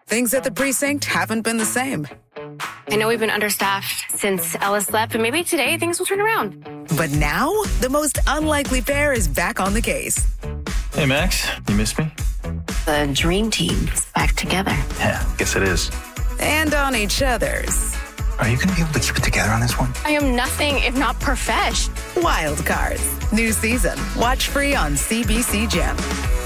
Things at the precinct haven't been the same. I know we've been understaffed since Ellis left, but maybe today things will turn around. But now, the most unlikely pair is back on the case. Hey, Max, you miss me? The dream team is back together. Yeah, guess it is. And on each other's. Are you going to be able to keep it together on this one? I am nothing if not profesh. Wild Cards. New season. Watch free on CBC Gem.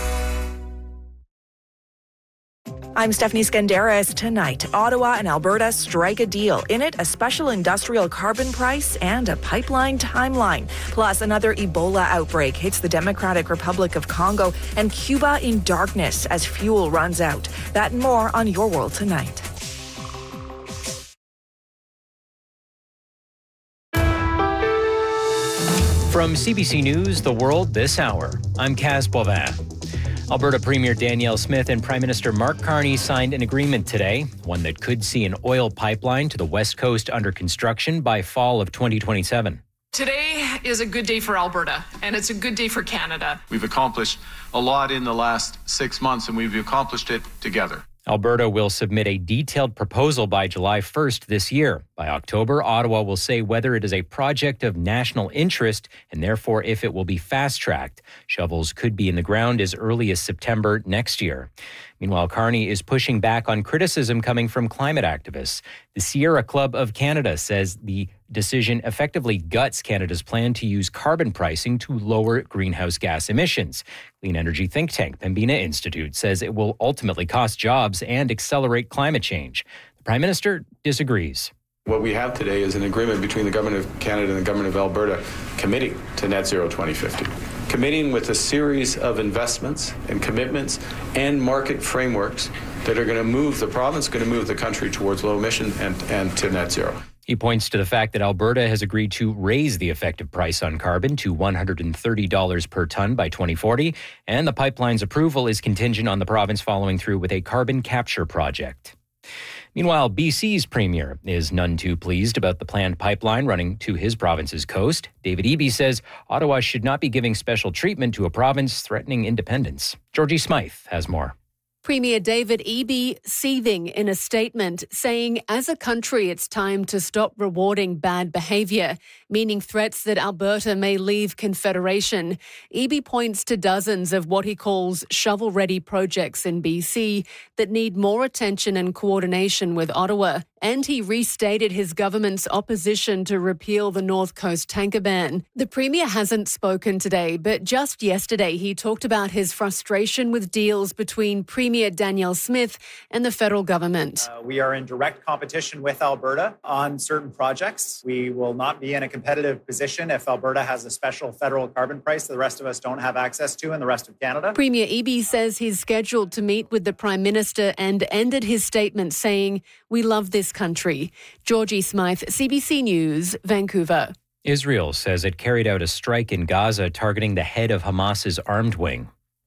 I'm Stephanie Skandaris. Tonight, Ottawa and Alberta strike a deal. In it, a special industrial carbon price and a pipeline timeline. Plus, another Ebola outbreak hits the Democratic Republic of Congo and Cuba in darkness as fuel runs out. That and more on Your World Tonight. From CBC News, The World this hour, I'm Kaz Boivin. Alberta Premier Danielle Smith and Prime Minister Mark Carney signed an agreement today, one that could see an oil pipeline to the West Coast under construction by fall of 2027. Today is a good day for Alberta, and it's a good day for Canada. We've accomplished a lot in the last 6 months, and we've accomplished it together. Alberta will submit a detailed proposal by July 1st this year. By October, Ottawa will say whether it is a project of national interest and therefore if it will be fast-tracked. Shovels could be in the ground as early as September next year. Meanwhile, Carney is pushing back on criticism coming from climate activists. The Sierra Club of Canada says the decision effectively guts Canada's plan to use carbon pricing to lower greenhouse gas emissions. Clean energy think tank Pembina Institute says it will ultimately cost jobs and accelerate climate change. The Prime Minister disagrees. What we have today is an agreement between the Government of Canada and the Government of Alberta committing to net zero 2050. Committing with a series of investments and commitments and market frameworks that are going to move the province, going to move the country towards low emission and to net zero. He points to the fact that Alberta has agreed to raise the effective price on carbon to $130 per ton by 2040, and the pipeline's approval is contingent on the province following through with a carbon capture project. Meanwhile, BC's premier is none too pleased about the planned pipeline running to his province's coast. David Eby says Ottawa should not be giving special treatment to a province threatening independence. Georgie Smythe has more. Premier David Eby seething in a statement, saying as a country it's time to stop rewarding bad behaviour, meaning threats that Alberta may leave Confederation. Eby points to dozens of what he calls shovel-ready projects in BC that need more attention and coordination with Ottawa. And he restated his government's opposition to repeal the North Coast tanker ban. The Premier hasn't spoken today, but just yesterday he talked about his frustration with deals between Premier Danielle Smith and the federal government. We are in direct competition with Alberta on certain projects. We will not be in a competitive position if Alberta has a special federal carbon price that the rest of us don't have access to in the rest of Canada. Premier Eby says he's scheduled to meet with the Prime Minister and ended his statement saying, "We love this country." Georgie Smythe, CBC News, Vancouver. Israel says it carried out a strike in Gaza targeting the head of Hamas's armed wing.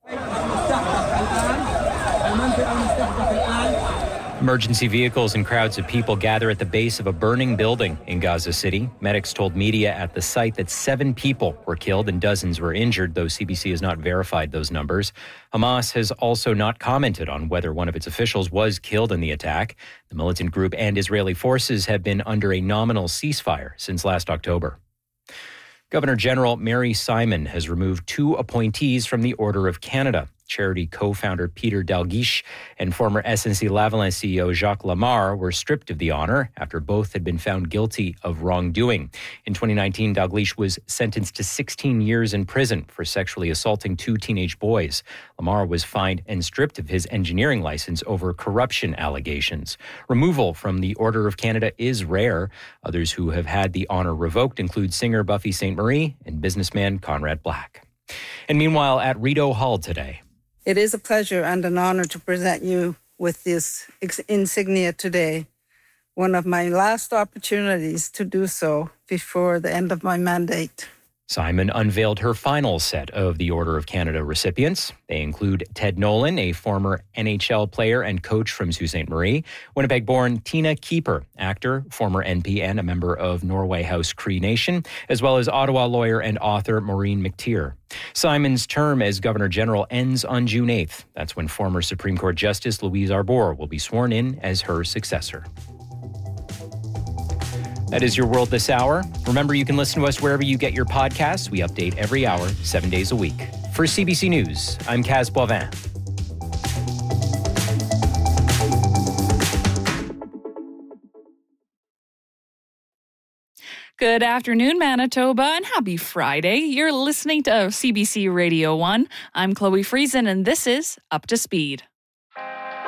Emergency vehicles and crowds of people gather at the base of a burning building in Gaza City. Medics told media at the site that 7 people were killed and dozens were injured, though CBC has not verified those numbers. Hamas has also not commented on whether one of its officials was killed in the attack. The militant group and Israeli forces have been under a nominal ceasefire since last October. Governor General Mary Simon has removed 2 appointees from the Order of Canada. Charity co-founder Peter Dalguiche and former SNC-Lavalin CEO Jacques Lamarre were stripped of the honor after both had been found guilty of wrongdoing. In 2019, Dalguiche was sentenced to 16 years in prison for sexually assaulting 2 teenage boys. Lamarre was fined and stripped of his engineering license over corruption allegations. Removal from the Order of Canada is rare. Others who have had the honor revoked include singer Buffy Sainte-Marie and businessman Conrad Black. And meanwhile, at Rideau Hall today, it is a pleasure and an honor to present you with this insignia today, one of my last opportunities to do so before the end of my mandate. Simon unveiled her final set of the Order of Canada recipients. They include Ted Nolan, a former NHL player and coach from Sault Ste. Marie, Winnipeg-born Tina Keeper, actor, former NP and a member of Norway House Cree Nation, as well as Ottawa lawyer and author Maureen McTeer. Simon's term as Governor General ends on June 8th. That's when former Supreme Court Justice Louise Arbour will be sworn in as her successor. That is your World This Hour. Remember, you can listen to us wherever you get your podcasts. We update every hour, 7 days a week. For CBC News, I'm Kaz Boivin. Good afternoon, Manitoba, and happy Friday. You're listening to CBC Radio 1. I'm Chloe Friesen, and this is Up to Speed.